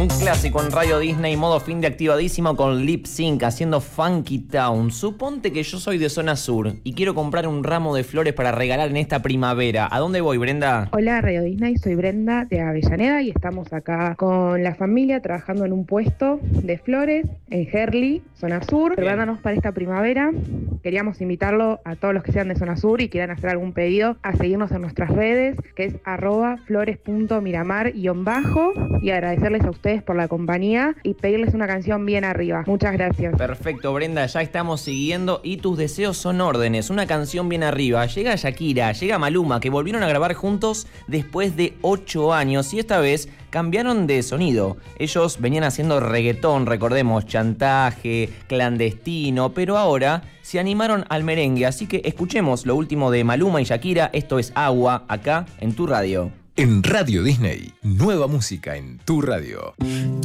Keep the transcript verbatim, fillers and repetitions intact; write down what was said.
Un clásico en Radio Disney, modo fin de activadísimo con Lip Sync, haciendo Funky Town. Suponte que yo soy de zona sur y quiero comprar un ramo de flores para regalar en esta primavera. ¿A dónde voy, Brenda? Hola, Radio Disney, soy Brenda de Avellaneda y estamos acá con la familia trabajando en un puesto de flores en Herli, zona sur, preparándonos para esta primavera. Queríamos invitarlo a todos los que sean de zona sur y quieran hacer algún pedido a seguirnos en nuestras redes, que es arroba flores.miramar guión bajo, y agradecerles a ustedes por la compañía y pedirles una canción bien arriba. Muchas gracias. Perfecto, Brenda, ya estamos siguiendo y tus deseos son órdenes. Una canción bien arriba. Llega Shakira, llega Maluma, que volvieron a grabar juntos después de ocho años y esta vez cambiaron de sonido. Ellos venían haciendo reggaetón, recordemos, chantaje, clandestino, pero ahora se animaron al merengue, así que escuchemos lo último de Maluma y Shakira. Esto es Agua, acá en tu radio. En Radio Disney, nueva música en tu radio.